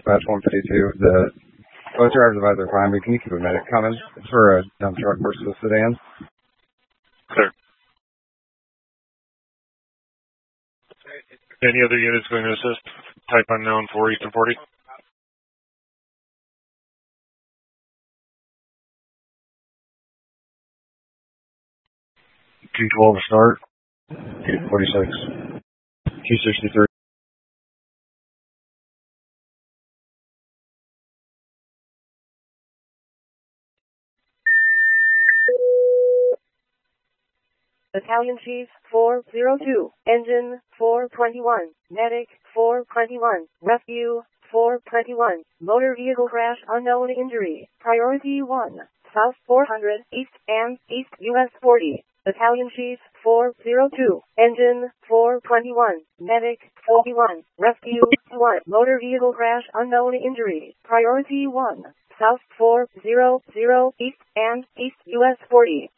dispatch 152. Both drivers have either climbed, but can you keep a medic coming? It's for a dump truck versus a sedan. Clear. Any other units going to assist? Type unknown for Eastern 40. 212 to start. 246. 263. Battalion Chief 402, Engine 421, Medic 421, Rescue 421, Motor Vehicle Crash Unknown Injury, Priority 1, South 400, East and East US 40. Battalion Chief 402, Engine 421, Medic 41, Rescue 1, Motor Vehicle Crash Unknown Injury, Priority 1, South 400, East and East US 40.